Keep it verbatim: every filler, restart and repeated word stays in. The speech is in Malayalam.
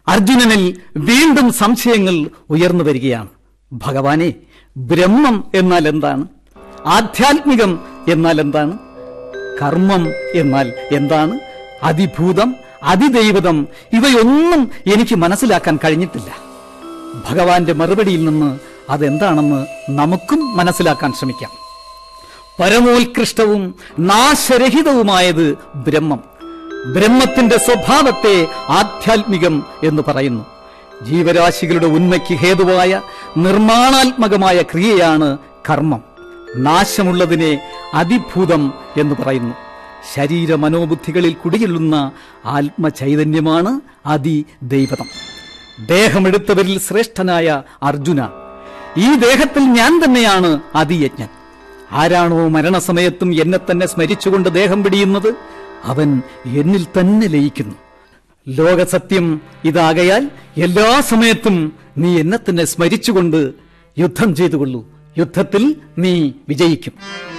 അർജുനനിൽ വീണ്ടും സംശയങ്ങൾ ഉയർന്നു വരികയാണ്. ഭഗവാനെ, ബ്രഹ്മം എന്നാൽ എന്താണ്? ആധ്യാത്മികം എന്നാൽ എന്താണ്? കർമ്മം എന്നാൽ എന്താണ്? അതിഭൂതം, അതിദൈവതം, ഇവയൊന്നും എനിക്ക് മനസ്സിലാക്കാൻ കഴിഞ്ഞിട്ടില്ല. ഭഗവാന്റെ മറുപടിയിൽ നിന്ന് അതെന്താണെന്ന് നമുക്കും മനസ്സിലാക്കാൻ ശ്രമിക്കാം. പരമോത്കൃഷ്ടവും നാശരഹിതവുമായത് ബ്രഹ്മം. ബ്രഹ്മത്തിന്റെ സ്വഭാവത്തെ ആധ്യാത്മികം എന്ന് പറയുന്നു. ജീവരാശികളുടെ ഉന്മയ്ക്ക് ഹേതുവായ നിർമ്മാണാത്മകമായ ക്രിയയാണ് കർമ്മം. നാശമുള്ളതിനെ അതിഭൂതം എന്ന് പറയുന്നു. ശരീര മനോബുദ്ധികളിൽ കുടികൊള്ളുന്ന ആത്മചൈതന്യമാണ് അതിദൈവതം. ദേഹമെടുത്തവരിൽ ശ്രേഷ്ഠനായ അർജുന, ഈ ദേഹത്തിൽ ഞാൻ തന്നെയാണ് അതിയജ്ഞൻ. ആരാണോ മരണസമയത്തും എന്നെ തന്നെ സ്മരിച്ചുകൊണ്ട് ദേഹം പിടിയുന്നത്, അവൻ എന്നിൽ തന്നെ ലയിക്കുന്നു. ലോകസത്യം ഇതാകയാൽ എല്ലാ സമയത്തും നീ എന്നെ തന്നെ സ്മരിച്ചുകൊണ്ട് യുദ്ധം ചെയ്തുകൊള്ളൂ. യുദ്ധത്തിൽ നീ വിജയിക്കും.